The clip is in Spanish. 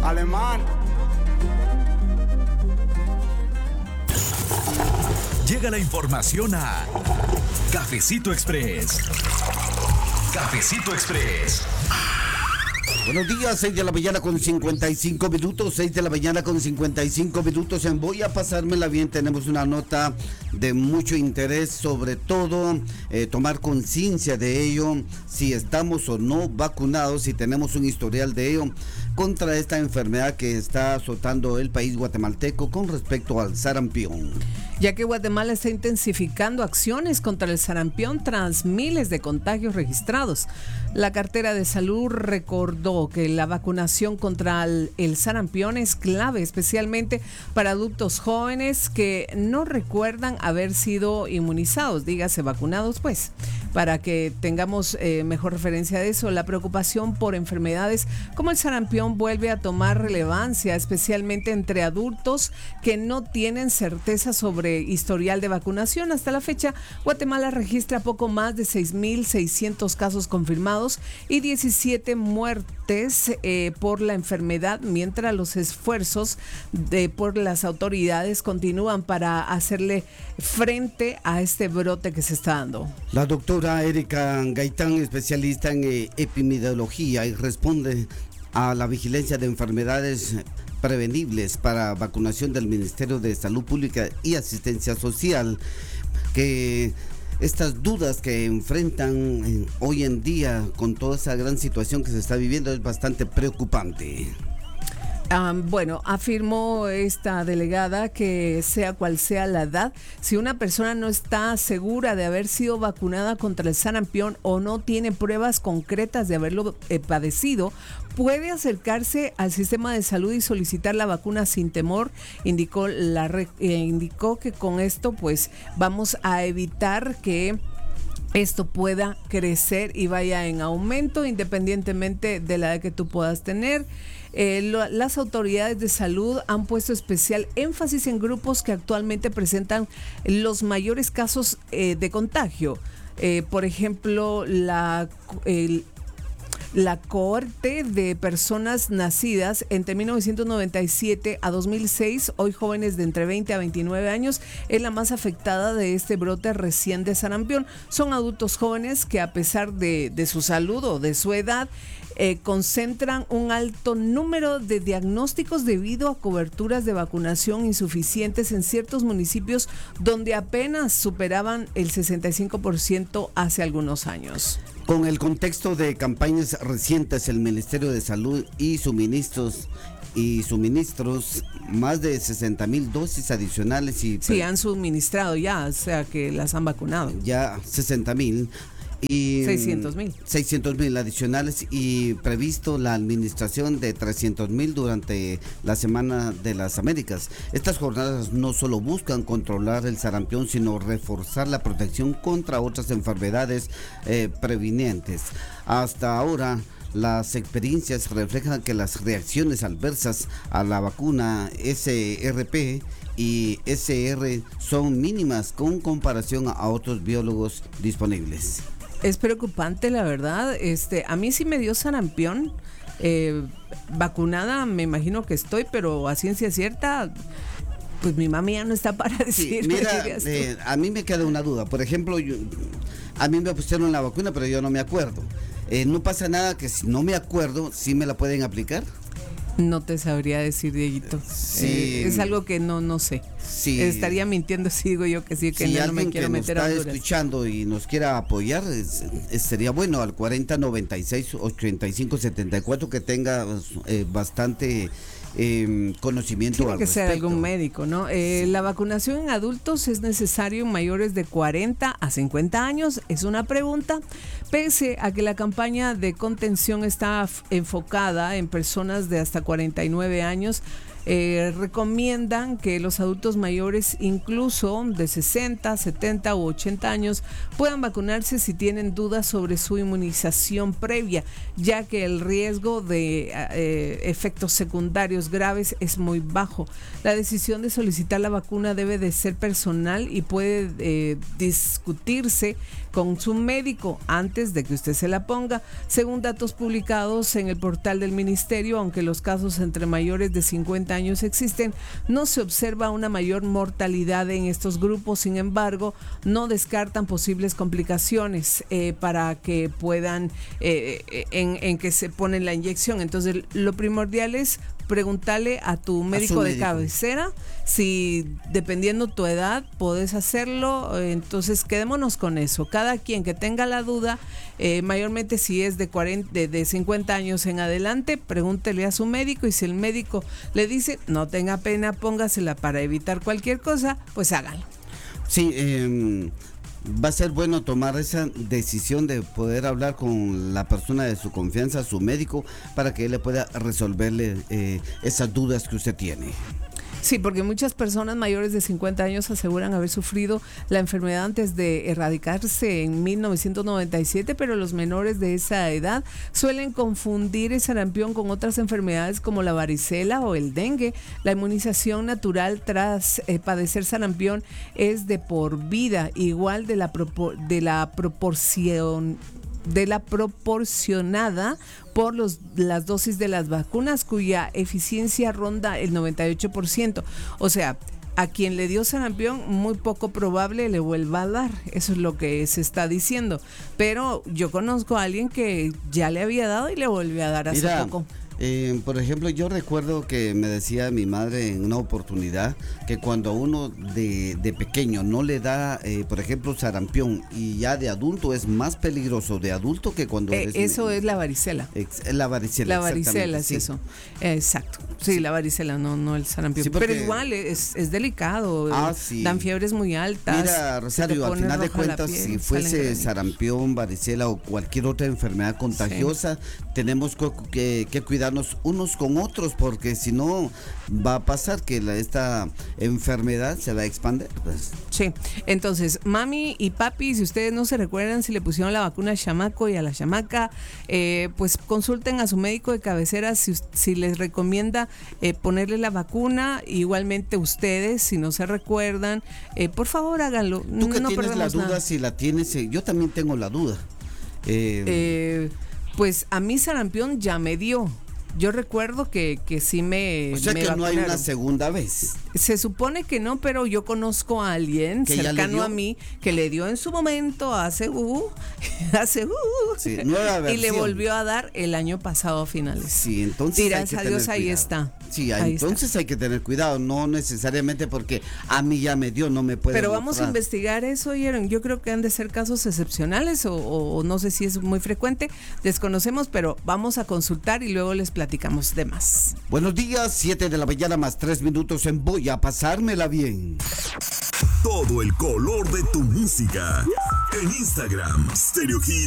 Alemán. Llega la información a Cafecito Express. Cafecito Express. Buenos días, 6 de la mañana con 55 minutos, 6 de la mañana con 55 minutos. En Voy a pasármela bien tenemos una nota de mucho interés, sobre todo tomar conciencia de ello, si estamos o no vacunados, si tenemos un historial de ello, contra esta enfermedad que está azotando el país guatemalteco con respecto al sarampión. Ya que Guatemala está intensificando acciones contra el sarampión tras miles de contagios registrados. La cartera de salud recordó que la vacunación contra el sarampión es clave, especialmente para adultos jóvenes que no recuerdan haber sido inmunizados, dígase vacunados pues, para que tengamos mejor referencia de eso. La preocupación por enfermedades como el sarampión vuelve a tomar relevancia, especialmente entre adultos que no tienen certeza sobre historial de vacunación. Hasta la fecha, Guatemala registra poco más de 6,600 casos confirmados y 17 muertes por la enfermedad, mientras los esfuerzos por las autoridades continúan para hacerle frente a este brote que se está dando. La doctora Erika Gaitán, especialista en epidemiología, y responde a la vigilancia de enfermedades prevenibles para vacunación del Ministerio de Salud Pública y Asistencia Social, que estas dudas que enfrentan hoy en día con toda esa gran situación que se está viviendo es bastante preocupante. Bueno, afirmó esta delegada que sea cual sea la edad, si una persona no está segura de haber sido vacunada contra el sarampión o no tiene pruebas concretas de haberlo padecido, puede acercarse al sistema de salud y solicitar la vacuna sin temor. Indicó que con esto pues vamos a evitar que esto pueda crecer y vaya en aumento independientemente de la edad que tú puedas tener. Las autoridades de salud han puesto especial énfasis en grupos que actualmente presentan los mayores casos de contagio. Por ejemplo, la cohorte de personas nacidas entre 1997 a 2006, hoy jóvenes de entre 20 a 29 años, es la más afectada de este brote recién de sarampión. Son adultos jóvenes que, a pesar de su salud o de su edad, concentran un alto número de diagnósticos debido a coberturas de vacunación insuficientes en ciertos municipios donde apenas superaban el 65% hace algunos años. Con el contexto de campañas recientes, el Ministerio de Salud y suministros, más de 60,000 dosis adicionales. Sí, han suministrado ya, o sea que las han vacunado. Ya 60,000. Y 600,000 adicionales, y previsto la administración de 300,000 durante la Semana de las Américas. Estas jornadas no solo buscan controlar el sarampión, sino reforzar la protección contra otras enfermedades previnientes. Hasta ahora, las experiencias reflejan que las reacciones adversas a la vacuna SRP y SR son mínimas con comparación a otros biólogos disponibles. Es preocupante, la verdad. A mí sí me dio sarampión. Vacunada me imagino que estoy, pero a ciencia cierta, pues mi mami ya no está para decir. Sí, mira, a mí me queda una duda. Por ejemplo, a mí me pusieron la vacuna, pero yo no me acuerdo. No pasa nada que si no me acuerdo, ¿sí me la pueden aplicar? No te sabría decir, Dieguito. Sí. Es algo que no sé. Sí. Estaría mintiendo si digo yo que sí, que no me quiero meter a Honduras. Si alguien que nos está escuchando y nos quiera apoyar, sería bueno al 4096-8574, que tenga bastante conocimiento. Tiene que ser algún médico, ¿no? Sí. La vacunación en adultos es necesario en mayores de 40 a 50 años, es una pregunta, pese a que la campaña de contención está enfocada en personas de hasta 49 años. Recomiendan que los adultos mayores, incluso de 60, 70 u 80 años, puedan vacunarse si tienen dudas sobre su inmunización previa, ya que el riesgo de efectos secundarios graves es muy bajo. La decisión de solicitar la vacuna debe de ser personal y puede discutirse con su médico antes de que usted se la ponga, según datos publicados en el portal del ministerio, aunque los casos embarazos entre mayores de 50 años existen, no se observa una mayor mortalidad en estos grupos. Sin embargo, no descartan posibles complicaciones para que puedan, en que se pone la inyección. Entonces, lo primordial es preguntarle a tu médico de cabecera si, dependiendo tu edad, podés hacerlo. Entonces quedémonos con eso. Cada quien que tenga la duda, mayormente si es de 50 años en adelante, pregúntele a su médico, y si el médico le dice no tenga pena, póngasela para evitar cualquier cosa, pues hágalo. Sí, va a ser bueno tomar esa decisión de poder hablar con la persona de su confianza, su médico, para que él le pueda resolverle esas dudas que usted tiene. Sí, porque muchas personas mayores de 50 años aseguran haber sufrido la enfermedad antes de erradicarse en 1997, pero los menores de esa edad suelen confundir el sarampión con otras enfermedades como la varicela o el dengue. La inmunización natural tras padecer sarampión es de por vida, igual de la proporcionada por las dosis de las vacunas, cuya eficiencia ronda el 98%. O sea, a quien le dio sarampión, muy poco probable le vuelva a dar. Eso es lo que se está diciendo. Pero yo conozco a alguien que ya le había dado y le volvió a dar hace poco. Por ejemplo, yo recuerdo que me decía mi madre en una oportunidad que cuando a uno de pequeño no le da, por ejemplo, sarampión, y ya de adulto es más peligroso de adulto que cuando eso es la varicela. La varicela. La varicela es eso. Exacto. Sí, la varicela, no el sarampión. Sí, pero igual es delicado. Sí. Dan fiebres muy altas. Mira, Rosario, al final de cuentas, si fuese sarampión, varicela o cualquier otra enfermedad contagiosa, tenemos que cuidarnos unos con otros, porque si no va a pasar que esta enfermedad se va a expandir. Pues. Sí, entonces, mami y papi, si ustedes no se recuerdan si le pusieron la vacuna al chamaco y a la chamaca, pues consulten a su médico de cabecera si les recomienda ponerle la vacuna. Igualmente ustedes, si no se recuerdan, por favor háganlo. Tú que tienes la duda, si la tienes, yo también tengo la duda. Pues a mí sarampión ya me dio. Yo recuerdo que sí me O sea que vacunaron. No hay una segunda vez. Se supone que no, pero yo conozco a alguien cercano a mí que le dio en su momento hace sí, nueva versión. Y le volvió a dar el año pasado a finales. Sí, entonces gracias a Dios ahí está. Sí, entonces hay que tener cuidado, no necesariamente porque a mí ya me dio, no me puede. Pero vamos a investigar eso, Aaron. Yo creo que han de ser casos excepcionales o no sé si es muy frecuente, desconocemos, pero vamos a consultar y luego les platicamos de más. Buenos días, 7 de la mañana más 3 minutos en Voy a pasármela bien. Todo el color de tu música en Instagram, Stereo Hit